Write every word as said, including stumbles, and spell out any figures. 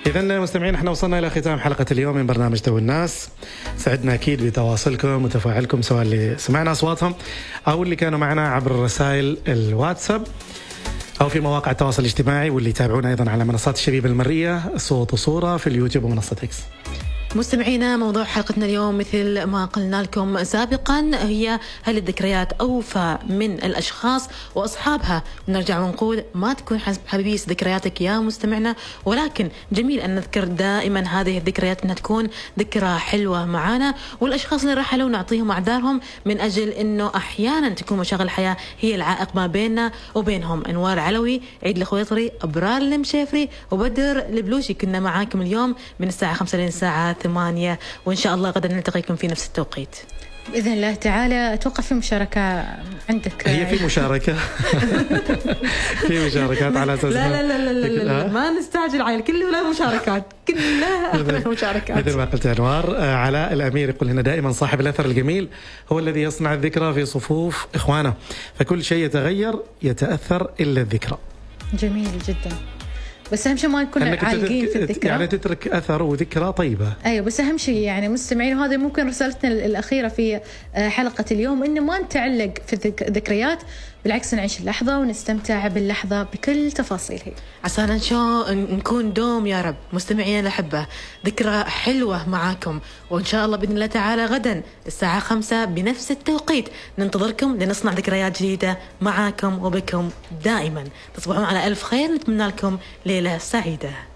إذن مستمعين، احنا وصلنا إلى ختام حلقة اليوم من برنامج تو الناس. سعدنا أكيد بتواصلكم وتفاعلكم، سواء اللي سمعنا أصواتهم أو اللي كانوا معنا عبر رسائل الواتساب أو في مواقع التواصل الاجتماعي، واللي يتابعونا أيضا على منصات الشبيبة المرئية صوت وصورة في اليوتيوب ومنصة إكس. مستمعينا، موضوع حلقتنا اليوم مثل ما قلنا لكم سابقا هي: هل الذكريات أوفى من الأشخاص وأصحابها؟ نرجع ونقول ما تكون حبيس ذكرياتك يا مستمعنا، ولكن جميل أن نذكر دائما هذه الذكريات أنها تكون ذكرى حلوة معانا، والأشخاص اللي رحلوا نعطيهم أعذارهم من أجل أنه أحيانا تكون مشاغل الحياة هي العائق ما بيننا وبينهم. أنوار علوي، عيد الخويطري، أبرار المشافري، وبدر البلوشي، كنا معاكم اليوم من الساعة خمسة للساعة ثمانية، وإن شاء الله غدا نلتقيكم في نفس التوقيت بإذن الله تعالى. أتوقع في مشاركة عندك. هي في مشاركة في مشاركات على أساس لا لا لا لا, لا, لا. ما نستعجل عيل، كله لا مشاركات، كلها مشاركات. مثل ما قلت أنوار، علاء الأمير يقول هنا: دائما صاحب الأثر الجميل هو الذي يصنع الذكرى في صفوف إخوانه، فكل شيء يتغير يتأثر إلا الذكرى. جميل جدا، بس أهم شيء ما نكون عالقين في الذكرى، يعني تترك أثر وذكرى طيبة. أيوة، بس أهم شيء يعني مستمعين، وهذا ممكن رسالتنا الأخيرة في حلقة اليوم، إنه ما نتعلق في الذكريات، بالعكس نعيش اللحظة ونستمتع باللحظة بكل تفاصيلها. عسانا إن شاء نكون دوم يا رب مستمعين الأحبة ذكرى حلوة معاكم، وإن شاء الله بإذن الله تعالى غدا الساعة خمسة بنفس التوقيت ننتظركم لنصنع ذكريات جديدة معاكم وبكم دائما. تصبحون على ألف خير، نتمنى لكم ليلة سعيدة.